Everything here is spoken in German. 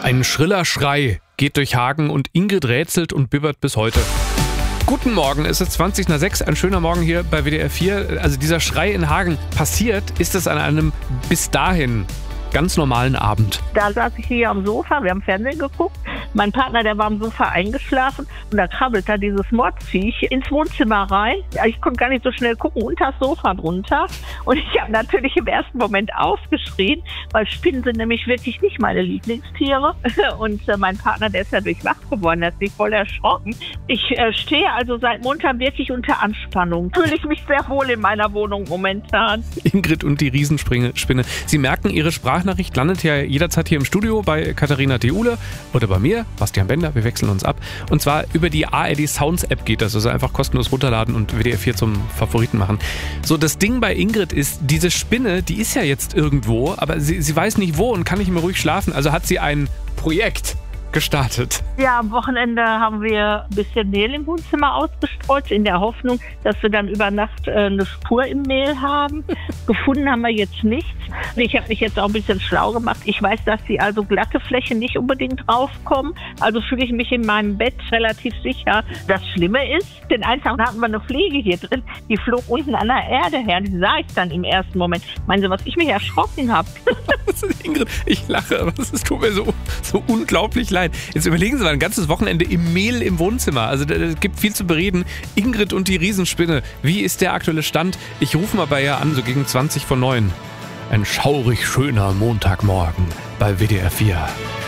Ein schriller Schrei geht durch Hagen und Ingrid rätselt und bibbert bis heute. Guten Morgen, es ist 20 nach 6, ein schöner Morgen hier bei WDR 4. Also dieser Schrei in Hagen, passiert ist es an einem bis dahin ganz normalen Abend. Da saß ich hier am Sofa, wir haben Fernsehen geguckt. Mein Partner, der war am Sofa eingeschlafen und da krabbelt da dieses Mordsviech ins Wohnzimmer rein. Ich konnte gar nicht so schnell gucken, unter das Sofa drunter. Und ich habe natürlich im ersten Moment aufgeschrien, weil Spinnen sind nämlich wirklich nicht meine Lieblingstiere. Und mein Partner, der ist dadurch wach geworden, der ist sich voll erschrocken. Ich stehe also seit Montag wirklich unter Anspannung. Fühle ich mich sehr wohl in meiner Wohnung momentan. Ingrid und die Riesenspinne. Sie merken, Ihre Sprachnachricht landet ja jederzeit hier im Studio bei Katharina Theule oder bei mir, Bastian Bender. Wir wechseln uns ab. Und zwar über die ARD Sounds App geht das. Also einfach kostenlos runterladen und WDR 4 zum Favoriten machen. So, das Ding bei Ingrid ist, diese Spinne, die ist ja jetzt irgendwo, aber sie weiß nicht wo und kann nicht mehr ruhig schlafen. Also hat sie ein Projekt gestartet. Ja, am Wochenende haben wir ein bisschen Mehl im Wohnzimmer ausgestreut, in der Hoffnung, dass wir dann über Nacht eine Spur im Mehl haben. Gefunden haben wir jetzt nichts. Ich habe mich jetzt auch ein bisschen schlau gemacht. Ich weiß, dass die also glatte Flächen nicht unbedingt draufkommen. Also fühle ich mich in meinem Bett relativ sicher. Das Schlimme ist, den einen Tag hatten wir eine Fliege hier drin. Die flog unten an der Erde her. Die sah ich dann im ersten Moment. Meinen Sie, was ich mich erschrocken habe? Ingrid, ich lache, aber es tut mir so unglaublich leid. Jetzt überlegen Sie mal, ein ganzes Wochenende im Mehl im Wohnzimmer. Also es gibt viel zu bereden. Ingrid und die Riesenspinne. Wie ist der aktuelle Stand? Ich rufe mal bei ihr an, so gegen 20 vor 9. Ein schaurig schöner Montagmorgen bei WDR 4.